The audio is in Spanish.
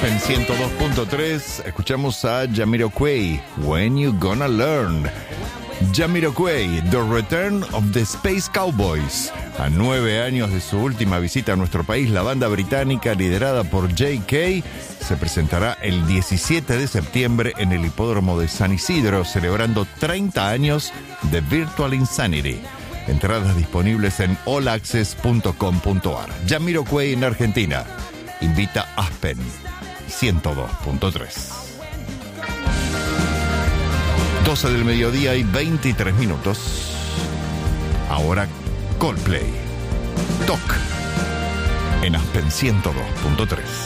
Aspen 102.3 escuchamos a Jamiroquai, When You Gonna Learn. Jamiroquai, The Return of the Space Cowboys. A 9 años de su última visita a nuestro país, la banda británica liderada por J.K. se presentará el 17 de septiembre en el hipódromo de San Isidro, celebrando 30 años de Virtual Insanity. Entradas disponibles en allaccess.com.ar. Jamiroquai en Argentina invita Aspen 102.3. 12 del mediodía y 23 minutos. Ahora Coldplay. Talk en Aspen 102.3.